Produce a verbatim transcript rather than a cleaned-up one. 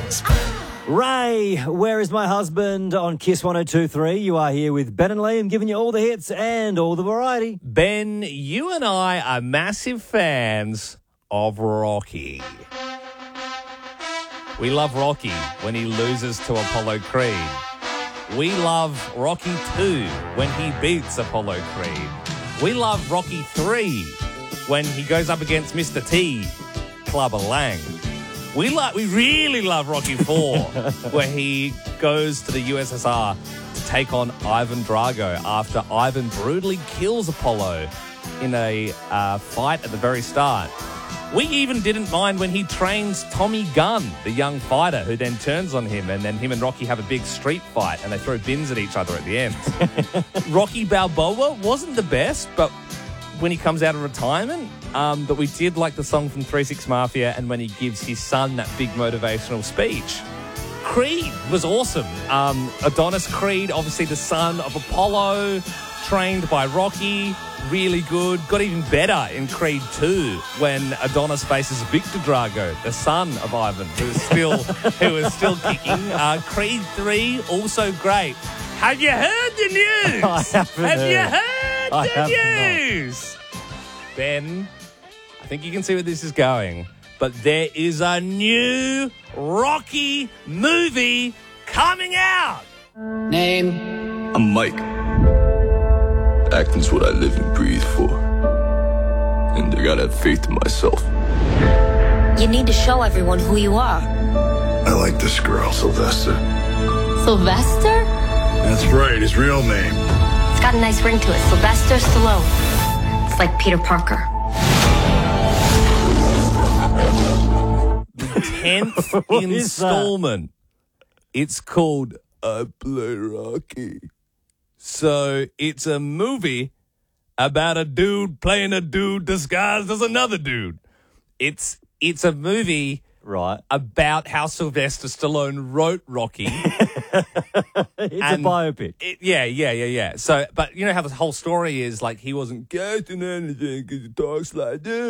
Ray, where is my husband on Kiss one oh two point three? You are here with Ben and Liam, giving you all the hits and all the variety. Ben, you and I are massive fans of Rocky. We love Rocky when he loses to Apollo Creed. We love Rocky two when he beats Apollo Creed. We love Rocky three when he goes up against Mister T, Clubber Lang. We like, we really love Rocky four, where he goes to the U S S R to take on Ivan Drago after Ivan brutally kills Apollo in a uh, fight at the very start. We even didn't mind when he trains Tommy Gunn, the young fighter, who then turns on him, and then him and Rocky have a big street fight, and they throw bins at each other at the end. Rocky Balboa wasn't the best, but when he comes out of retirement, um, but we did like the song from three six Mafia and when he gives his son that big motivational speech. Creed was awesome. Um, Adonis Creed, obviously the son of Apollo, trained by Rocky, really good. Got even better in Creed two when Adonis faces Victor Drago, the son of Ivan, who is still who is still kicking. Uh, Creed three, also great. Have you heard the news? I haven't Have heard. you heard I the have news? Ben, I think you can see where this is going, but there is a new Rocky movie coming out. Name? I'm Mike. Acting's what I live and breathe for. And I gotta have faith in myself. You need to show everyone who you are. I like this girl, Sylvester. Sylvester? That's right, his real name. It's got a nice ring to it. Sylvester Stallone. It's like Peter Parker. tenth What is installment. It's called I Play Rocky. So it's a movie about a dude playing a dude disguised as another dude. It's it's a movie Right. about how Sylvester Stallone wrote Rocky. It's And a biopic. It, yeah, yeah, yeah, yeah. So, but you know how the whole story is like he wasn't getting anything because he talks like this.